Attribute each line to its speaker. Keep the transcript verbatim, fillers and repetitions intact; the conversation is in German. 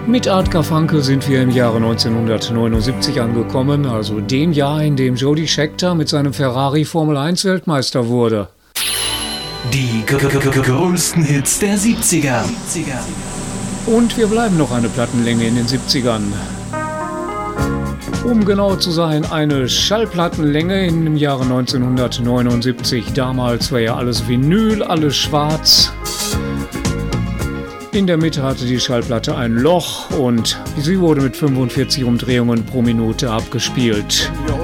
Speaker 1: Mit Art Garfunkel sind wir im Jahre neunzehnhundertneunundsiebzig angekommen, also dem Jahr, in dem Jody Scheckter mit seinem Ferrari Formel eins Weltmeister wurde.
Speaker 2: Die g- g- g- größten Hits der siebziger.
Speaker 1: Und wir bleiben noch eine Plattenlänge in den siebzigern. Um genau zu sein, eine Schallplattenlänge im Jahre neunzehnhundertneunundsiebzig. Damals war ja alles Vinyl, alles schwarz. In der Mitte hatte die Schallplatte ein Loch und sie wurde mit fünfundvierzig Umdrehungen pro Minute abgespielt.
Speaker 3: Yo,